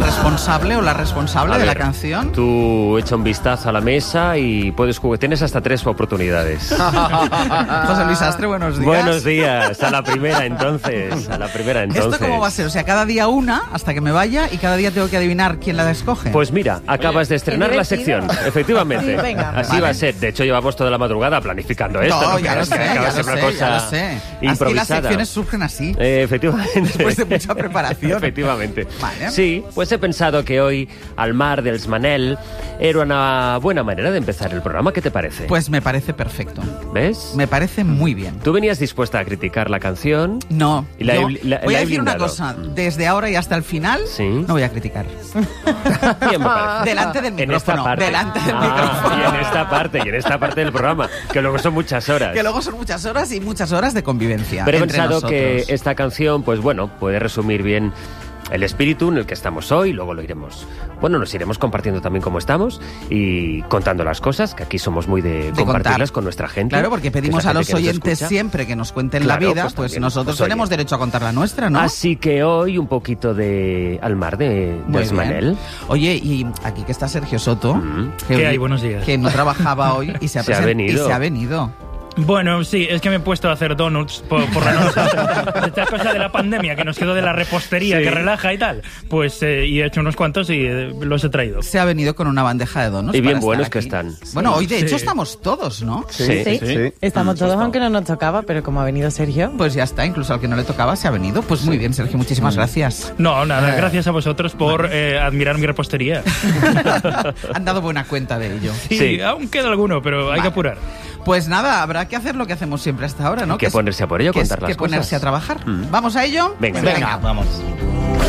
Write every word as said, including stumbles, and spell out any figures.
responsable o la responsable A de ver, la canción. Tú echa un vistazo a la mesa y puedes jugar. Tienes hasta tres oportunidades. José Luis Astre, buenos días. Buenos días. A la primera, entonces. A la primera, entonces. ¿Esto cómo va a ser? O sea, cada día una hasta que me vaya y cada día tengo que adivinar quién la escoge. Pues mira, acabas de estrenar la sección. Efectivamente. Sí, venga. Así Vale. va a ser. De hecho, llevamos toda la madrugada planificando esto. No, ¿no? ya Que lo sé, acaba ya de lo ser una sé, cosa ya lo sé. Así improvisada. las secciones surgen así. Eh, efectivamente. Después de mucha preparación. Efectivamente. Vale. Sí, pues he pensado que hoy, al mar dels Manel, era una buena manera de empezar el programa. ¿Qué te parece? Pues me parece perfecto. ¿Ves? Me parece muy bien. Tú venías dispuesta a criticar la canción. No, Y la he- yo la- voy la a he decir una blindado. cosa. Desde ahora y hasta el final, Sí. no voy a criticar. Bien, me parece. Delante del En esta micrófono. parte. Delante del Ah, micrófono. Y en esta parte, y en esta parte del programa, que luego son muchas horas. Que luego son muchas horas y muchas horas de convivencia. Pero he entre pensado nosotros. que esta canción, pues bueno, puede resumir bien el espíritu en el que estamos hoy. Luego lo iremos, bueno, nos iremos compartiendo también cómo estamos y contando las cosas, que aquí somos muy de, De compartirlas contar. con nuestra gente. Claro, porque que es pedimos la a gente los que nos oyentes escucha. siempre que nos cuenten Claro, la vida, pues pues, también. nosotros Pues, oye. tenemos derecho a contar la nuestra, ¿no? Así que hoy un poquito de al mar de Muy dels bien. Manel. Oye, y aquí que está Sergio Soto, Mm. que, ¿Qué hay? Buenos días. que no trabajaba hoy y se ha, Se ha present- venido. Y se ha venido. Bueno, sí, es que me he puesto a hacer donuts por, por la noche. Esta cosa de la pandemia que nos quedó de la repostería Sí. que relaja y tal. Pues, eh, y he hecho unos cuantos y eh, los he traído. Se ha venido con una bandeja de donuts. Y bien para estar buenos aquí. que están. Bueno, hoy de Sí. hecho estamos todos, ¿no? Sí, Sí, sí. estamos todos, aunque no nos tocaba, pero como ha venido Sergio. Pues ya está, incluso al que no le tocaba se ha venido. Pues muy bien, Sergio, muchísimas gracias. No, nada, gracias a vosotros por eh, admirar mi repostería. Han dado buena cuenta de ello. Sí, Sí. aún queda alguno, pero hay Vale. que apurar. Pues nada, habrá que hacer lo que hacemos siempre hasta ahora, ¿no? Que es- ponerse a por ello, que es contar las que ponerse cosas. a trabajar. Mm. ¿Vamos a ello? Venga. Venga, vamos.